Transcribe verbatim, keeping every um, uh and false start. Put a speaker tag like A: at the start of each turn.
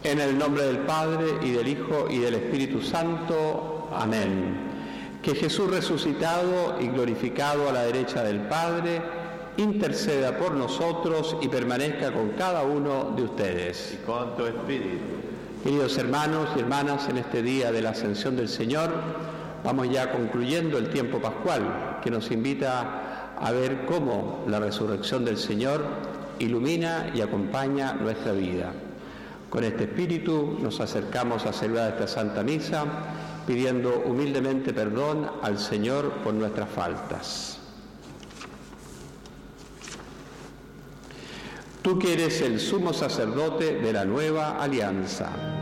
A: En el nombre del Padre, y del Hijo, y del Espíritu Santo. Amén. Que Jesús resucitado y glorificado a la derecha del Padre, interceda por nosotros y permanezca con cada uno de ustedes.
B: Y con tu espíritu.
A: Queridos hermanos y hermanas, en este día de la Ascensión del Señor, vamos ya concluyendo el tiempo pascual, que nos invita a ver cómo la resurrección del Señor ilumina y acompaña nuestra vida. Con este espíritu nos acercamos a celebrar esta Santa Misa, pidiendo humildemente perdón al Señor por nuestras faltas. Tú que eres el sumo sacerdote de la nueva alianza,